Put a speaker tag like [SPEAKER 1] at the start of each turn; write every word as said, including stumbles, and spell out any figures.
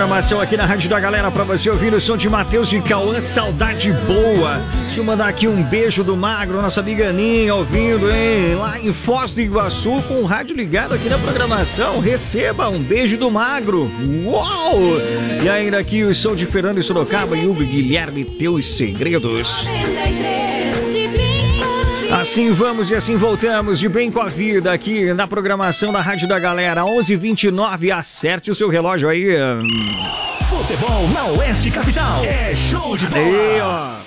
[SPEAKER 1] programação aqui na Rádio da Galera pra você ouvir o som de Matheus e Cauã, Saudade Boa. Deixa eu mandar aqui um beijo do Magro, nossa amiga Aninha, ouvindo, hein? Lá em Foz do Iguaçu, com o rádio ligado aqui na programação. Receba um beijo do Magro. Uau! E ainda aqui o som de Fernando e Sorocaba e Hugo Guilherme, Teus Segredos. Assim vamos e assim voltamos de bem com a vida aqui na programação da Rádio da Galera. onze e vinte e nove, acerte o seu relógio aí.
[SPEAKER 2] Futebol na Oeste Capital. É show de bola.
[SPEAKER 1] Aí, ó.